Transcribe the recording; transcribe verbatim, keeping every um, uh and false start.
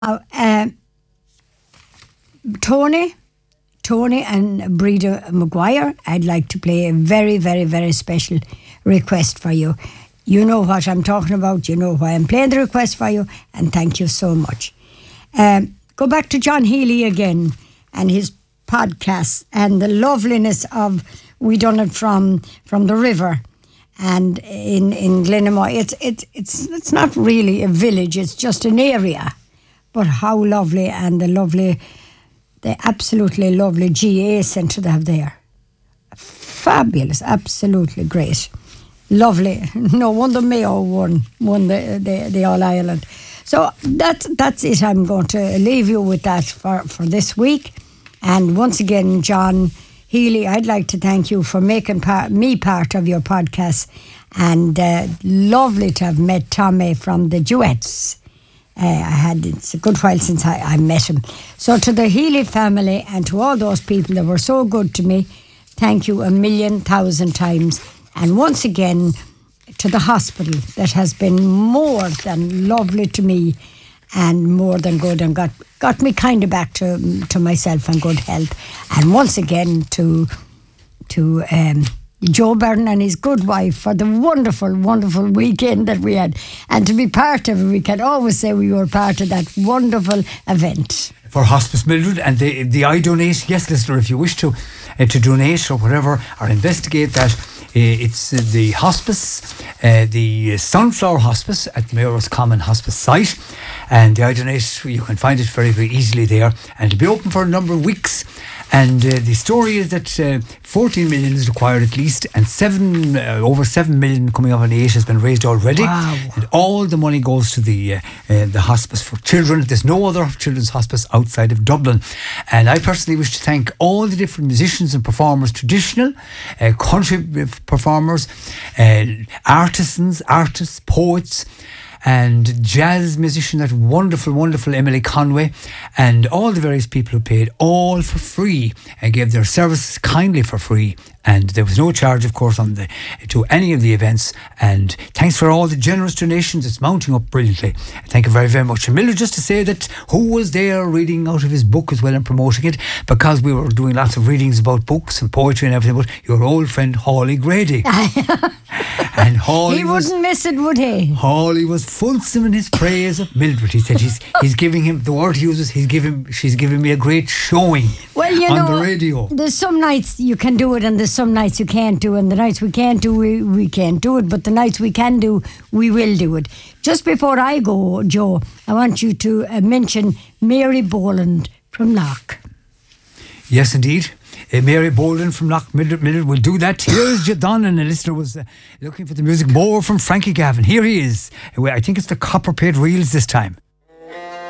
Uh, uh, Tony, Tony and Breda Maguire, I'd like to play a very, very, very special request for you. You know what I'm talking about. You know why I'm playing the request for you, and thank you so much. Um, go back to John Healy again and his podcast and the loveliness of we done it from from the river and in in Glenamore. It's it's it's it's not really a village. It's just an area, but how lovely, and the lovely, the absolutely lovely G A centre they have there. Fabulous, absolutely great. Lovely. No wonder Mayo won won the, the, the All Ireland. So that's that's it. I'm going to leave you with that for, for this week. And once again, John Healy, I'd like to thank you for making part, me part of your podcast. And uh, lovely to have met Tommy from the Duets. Uh, I had it's a good while since I, I met him. So to the Healy family and to all those people that were so good to me, thank you a million thousand times. And once again, to the hospital that has been more than lovely to me and more than good and got, got me kind of back to to myself and good health. And once again to to um, Joe Byrne and his good wife for the wonderful, wonderful weekend that we had. And to be part of it, we can always say we were part of that wonderful event. For Hospice Mildred and the, the I Donate, yes, listener, if you wish to uh, to donate or whatever, or investigate that, uh, it's uh, the hospice, uh, the Sunflower Hospice at the Mayor's Common Hospice site, and the I Donate, you can find it very, very easily there, and it'll be open for a number of weeks. And uh, the story is that uh, fourteen million is required at least, and seven uh, over seven million coming up on eight has been raised already. Wow. And all the money goes to the uh, uh, the hospice for children. There's no other children's hospice outside of Dublin. And I personally wish to thank all the different musicians and performers, traditional, uh, country performers, uh, artisans, artists, poets, and jazz musician, that wonderful, wonderful Emily Conway, and all the various people who paid all for free and gave their services kindly for free. And there was no charge, of course, on the to any of the events. And thanks for all the generous donations. It's mounting up brilliantly. Thank you very, very much. And Miller, just to say that who was there reading out of his book as well and promoting it, because we were doing lots of readings about books and poetry and everything, but your old friend Hawley Grady. And Hawley He was, wouldn't miss it, would he? Hawley was fulsome in his praise of Mildred. He said he's he's giving him, the word he uses, he's giving she's giving me a great showing Well, you on know, the radio. There's some nights you can do it and there's some nights you can't do, and the nights we can't do, we, we can't do it, but the nights we can do, we will do it. Just before I go, Joe, I want you to uh, mention Mary Boland from Loch. Yes, indeed. Uh, Mary Boland from Loch Mildred, Mildred will do that. Here's Jadon, and the listener was uh, looking for the music more from Frankie Gavin. Here he is. I think it's the Copper Paid Reels this time.